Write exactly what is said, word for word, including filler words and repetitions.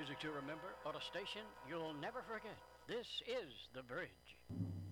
Music to remember on a station you'll never forget. This is The Bridge.